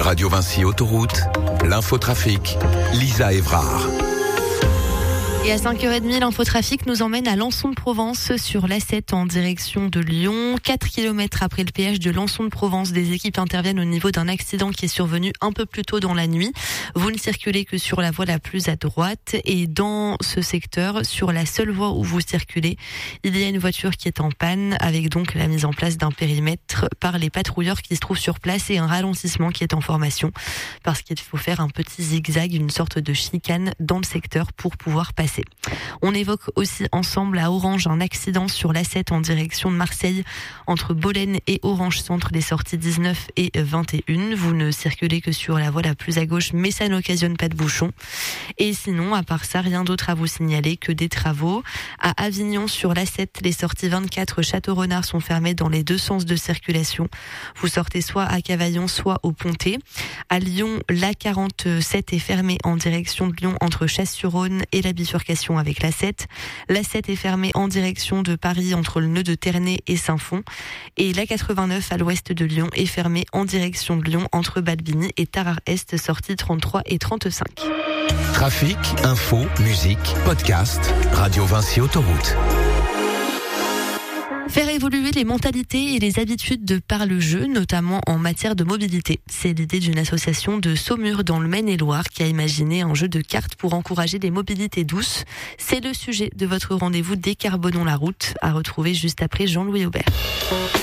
Radio Vinci Autoroute, l'infotrafic, Lisa Évrard. Et à 5h30, l'infotrafic nous emmène à Lançon-de-Provence sur l'A7 en direction de Lyon. 4 km après le péage de Lançon-de-Provence, des équipes interviennent au niveau d'un accident qui est survenu un peu plus tôt dans la nuit. Vous ne circulez que sur la voie la plus à droite et dans ce secteur, sur la seule voie où vous circulez, il y a une voiture qui est en panne avec donc la mise en place d'un périmètre par les patrouilleurs qui se trouvent sur place et un ralentissement qui est en formation parce qu'il faut faire un petit zigzag, une sorte de chicane dans le secteur pour pouvoir passer. On évoque aussi ensemble à Orange un accident sur l'A7 en direction de Marseille entre Bolène et Orange Centre, les sorties 19 et 21. Vous ne circulez que sur la voie la plus à gauche, mais ça n'occasionne pas de bouchons. Et sinon, à part ça, rien d'autre à vous signaler que des travaux. À Avignon sur l'A7, les sorties 24 Château-Renard sont fermées dans les deux sens de circulation. Vous sortez soit à Cavaillon, soit au Pontet. À Lyon, l'A47 est fermée en direction de Lyon entre Chasse-sur-Rhône et la bifurcation avec l'A7. L'A7 est fermée en direction de Paris entre le nœud de Ternay et Saint-Fond. Et l'A89 à l'ouest de Lyon est fermée en direction de Lyon entre Balbigny et Tarare-Est, sorties 33 et 35. Trafic, info, musique, podcast, Radio Vinci Autoroute. Faire évoluer les mentalités et les habitudes de par le jeu, notamment en matière de mobilité. C'est l'idée d'une association de Saumur dans le Maine-et-Loire qui a imaginé un jeu de cartes pour encourager des mobilités douces. C'est le sujet de votre rendez-vous Décarbonons la route, à retrouver juste après Jean-Louis Aubert.